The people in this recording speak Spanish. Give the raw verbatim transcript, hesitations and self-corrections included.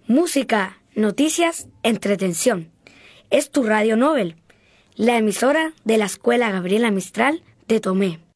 Música, noticias, entretención. Es tu Radio Nobel, la emisora de la Escuela Gabriela Mistral de Tomé.